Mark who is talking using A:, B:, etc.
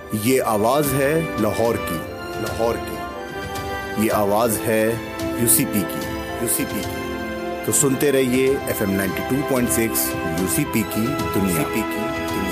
A: ये आवाज है लाहौर की, लाहौर की। ये आवाज है यूसीपी की, यूसीपी की। तो सुनते रहिए FM 92.6 यूसीपी की दुनिया, की दुनिया।